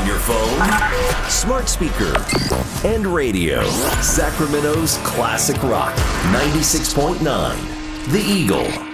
On your phone, smart speaker, and radio. Sacramento's classic rock, 96.9, The Eagle.